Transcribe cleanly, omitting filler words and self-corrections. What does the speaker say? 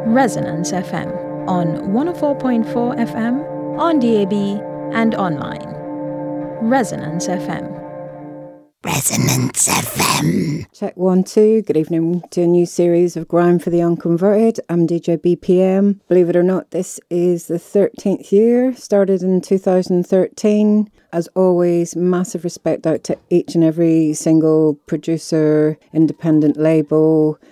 Resonance FM on 104.4 FM, on DAB, and online. Resonance FM. Resonance FM. Check 1, 2. Good evening to a new series of Grime for the Unconverted. I'm DJ BPM. Believe it or not, this is the 13th year, started in 2013. As always, massive respect out to each and every single producer, independent label,